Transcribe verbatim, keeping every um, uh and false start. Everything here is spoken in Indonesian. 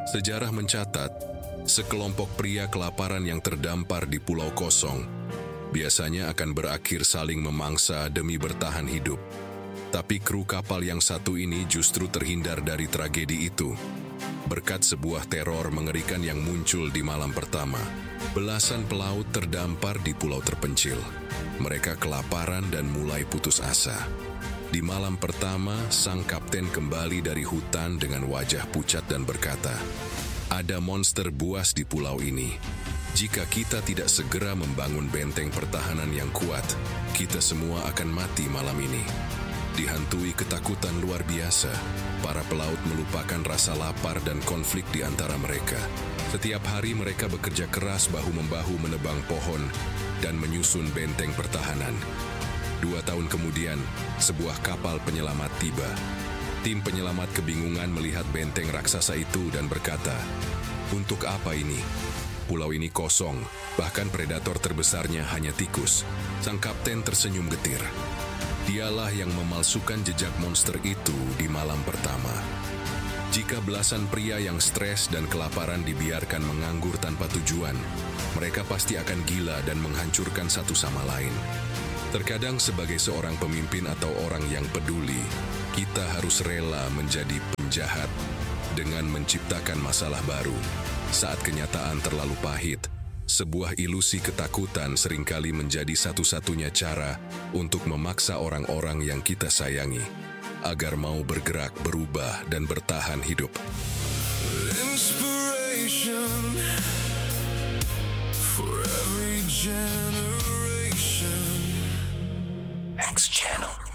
Sejarah mencatat, sekelompok pria kelaparan yang terdampar di pulau kosong biasanya akan berakhir saling memangsa demi bertahan hidup. Tapi kru kapal yang satu ini justru terhindar dari tragedi itu. Berkat sebuah teror mengerikan yang muncul di malam pertama, belasan pelaut terdampar di pulau terpencil. Mereka kelaparan dan mulai putus asa. Di malam pertama, sang kapten kembali dari hutan dengan wajah pucat dan berkata, "Ada monster buas di pulau ini. Jika kita tidak segera membangun benteng pertahanan yang kuat, kita semua akan mati malam ini." Dihantui ketakutan luar biasa, para pelaut melupakan rasa lapar dan konflik di antara mereka. Setiap hari mereka bekerja keras bahu-membahu menebang pohon dan menyusun benteng pertahanan. Dua tahun kemudian, sebuah kapal penyelamat tiba. Tim penyelamat kebingungan melihat benteng raksasa itu dan berkata, "Untuk apa ini? Pulau ini kosong, bahkan predator terbesarnya hanya tikus." Sang kapten tersenyum getir. Dialah yang memalsukan jejak monster itu di malam pertama. Jika belasan pria yang stres dan kelaparan dibiarkan menganggur tanpa tujuan, mereka pasti akan gila dan menghancurkan satu sama lain. Terkadang sebagai seorang pemimpin atau orang yang peduli, kita harus rela menjadi penjahat dengan menciptakan masalah baru. Saat kenyataan terlalu pahit, sebuah ilusi ketakutan seringkali menjadi satu-satunya cara untuk memaksa orang-orang yang kita sayangi agar mau bergerak, berubah, dan bertahan hidup. Inspiration for every generation. X Channel.